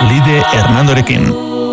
Lide Hernandorekin.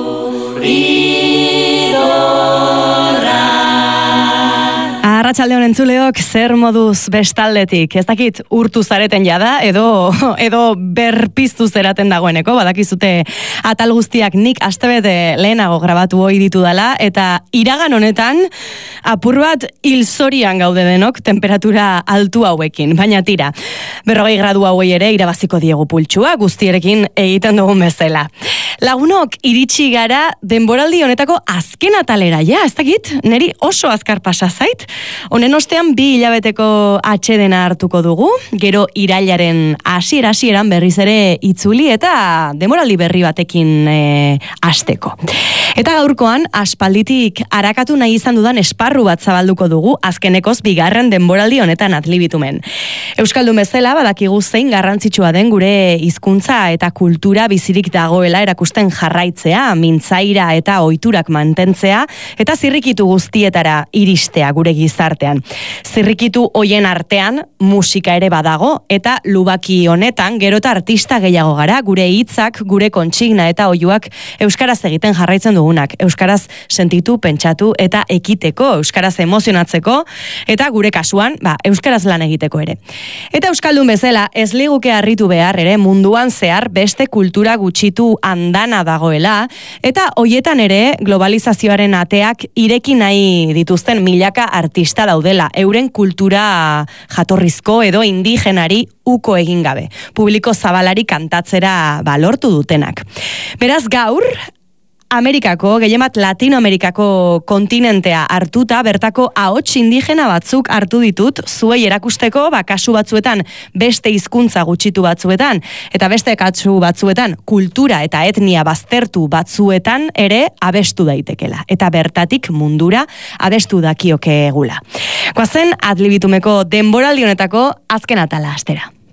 Arratsalde honen entzuleok, zer moduz bestaldetik? Ez dakit urtu zareten jada, edo berpiztu zeraten dagoeneko, badakizute atal guztiak nik astebete lehenago grabatu hoi ditu dela, eta iragan honetan apur bat hilzorian gaude denok temperatura altu hauekin, baina tira, 40 gradu hauei ere irabaziko diegu pultsua, guztierekin egiten dugun bezala. Lagunok, iritsi gara denboraldi honetako azken atalera, ja, ez dakit, neri oso azkar pasa zait. Honen ostean 2 hilabeteko atsedena hartuko dugu, gero irailaren hasieran berriz ere itzuli eta denboraldi berri batekin hasteko. Eta gaurkoan, aspalditik arakatu nahi izan dudan esparru bat zabalduko dugu, azkenekoz bigarren denboraldi honetan atlibitumen. Euskaldun bezala, badakigu zein garrantzitsua den gure hizkuntza eta kultura bizirik dagoela erakusten jarraitzea, mintzaira eta ohiturak mantentzea, eta zirrikitu guztietara iristea gure gizartean. Zirrikitu hoien artean musika ere badago, eta lubaki honetan gero eta artista gehiago gara, gure hitzak, gure kontsigna eta oihuak euskaraz egiten jarraitzen dugunak. Euskaraz sentitu, pentsatu eta ekiteko, euskaraz emozionatzeko, eta gure kasuan, euskaraz lan egiteko ere. Eta euskaldun bezala, ez liguke harritu behar ere munduan zehar beste kultura gutxitu andana dagoela, eta hoietan ere globalizazioaren ateak ireki nahi dituzten milaka artista daudela, euren kultura jatorrizko edo indigenari uko egin gabe. Publiko zabalari kantatzera lortu dutenak. Beraz gaur, Amerikako, gehiemat Latinoamerikako kontinentea hartuta, bertako ahots indigena batzuk hartu ditut, zuei erakusteko, kasu batzuetan beste hizkuntza gutxitu batzuetan, eta beste kasu batzuetan kultura eta etnia baztertu batzuetan ere abestu daitekela. Eta bertatik mundura abestu dakioke egula. Goazen, adlibitumeko denboraldi honetako azken atala astera.